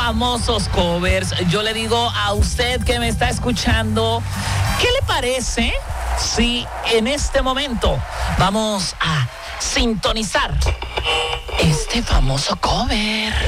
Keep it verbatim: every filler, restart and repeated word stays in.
famosos covers. Yo le digo a usted que me está escuchando, ¿qué le parece si en este momento vamos a sintonizar este famoso cover?